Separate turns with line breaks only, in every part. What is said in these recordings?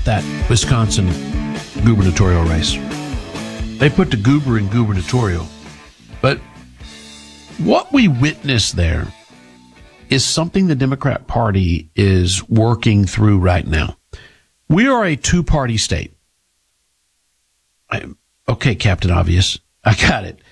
about that Wisconsin gubernatorial race. They put the goober in gubernatorial. But what we witnessed there is something the Democrat Party is working through right now. We are a two-party state. Okay, Captain Obvious. I got it.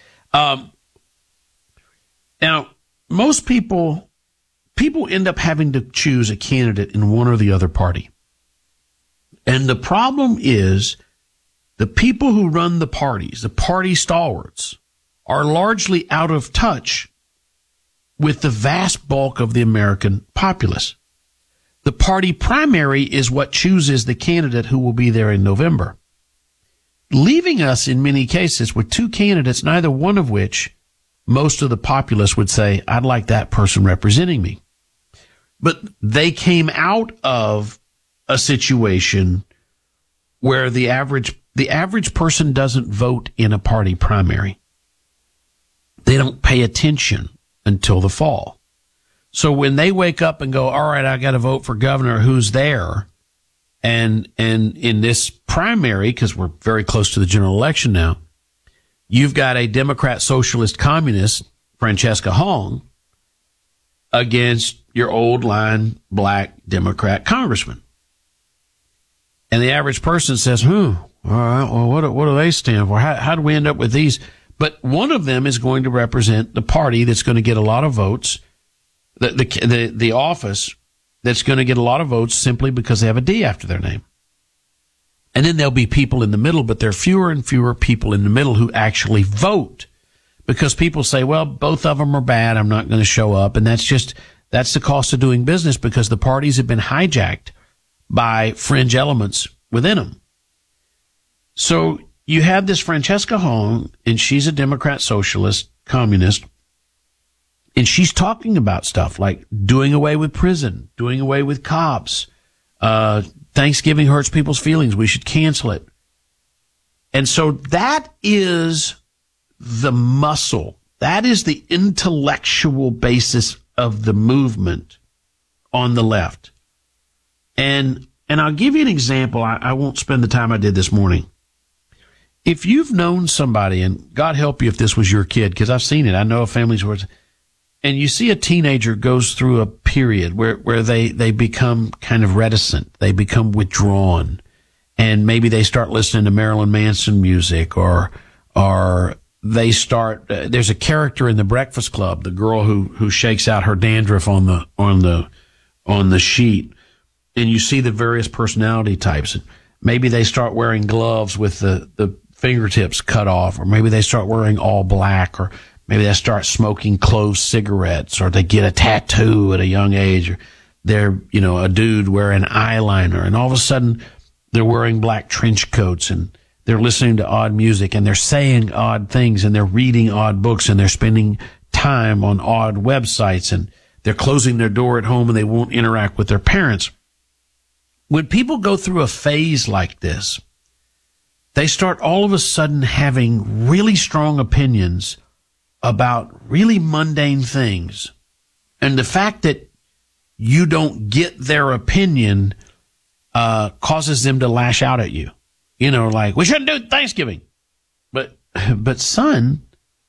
Now, most people end up having to choose a candidate in one or the other party. And the problem is the people who run the parties, the party stalwarts, are largely out of touch with the vast bulk of the American populace. The party primary is what chooses the candidate who will be there in November, leaving us in many cases with two candidates, neither one of which most of the populace would say, I'd like that person representing me. But they came out of a situation where the average person doesn't vote in a party primary. They don't pay attention until the fall. So when they wake up and go, all right, I got to vote for governor, who's there? And in this primary, because we're very close to the general election now, you've got a Democrat, socialist, communist, Francesca Hong, against your old line black Democrat congressman. And the average person says, all right, well, what do they stand for? How do we end up with these? But one of them is going to represent the party that's going to get a lot of votes, the office that's going to get a lot of votes simply because they have a D after their name. And then there'll be people in the middle, but there are fewer and fewer people in the middle who actually vote because people say, well, both of them are bad. I'm not going to show up. And that's the cost of doing business because the parties have been hijacked by fringe elements within them. So you have this Francesca Hong, and she's a Democrat, socialist, communist, and she's talking about stuff like doing away with prison, doing away with cops. Thanksgiving hurts people's feelings. We should cancel it. And so that is the muscle. That is the intellectual basis of the movement on the left. And I'll give you an example. I won't spend the time I did this morning. If you've known somebody, and God help you if this was your kid, because I've seen it. I know of families where and you see a teenager goes through a period where they become kind of reticent. They become withdrawn. And maybe they start listening to Marilyn Manson music or they start, there's a character in The Breakfast Club, the girl who shakes out her dandruff on the sheet. And you see the various personality types. And maybe they start wearing gloves with the fingertips cut off, or maybe they start wearing all black, or maybe they start smoking clove cigarettes, or they get a tattoo at a young age, or they're, a dude wearing eyeliner, and all of a sudden they're wearing black trench coats, and they're listening to odd music, and they're saying odd things, and they're reading odd books, and they're spending time on odd websites, and they're closing their door at home, and they won't interact with their parents. When people go through a phase like this, they start all of a sudden having really strong opinions about really mundane things. And the fact that you don't get their opinion causes them to lash out at you. Like, we shouldn't do Thanksgiving. But son,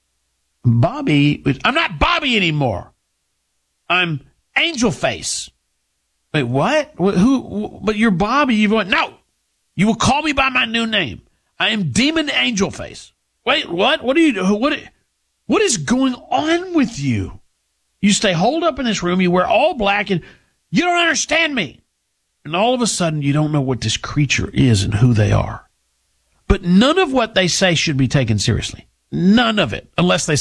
Bobby, I'm not Bobby anymore. I'm Angel Face. Wait, what? Who? But you're Bobby. You went, no, you will call me by my new name. I am Demon Angel Face. Wait, what? What is going on with you? You stay holed up in this room. You wear all black and you don't understand me. And all of a sudden you don't know what this creature is and who they are. But none of what they say should be taken seriously. None of it, unless they